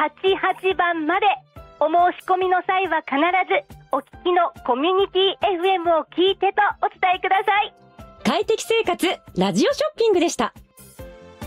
88番まで。お申し込みの際は必ずお聞きのコミュニティ FM を聞いてとお伝えください。 快適生活ラジオショッピングでした。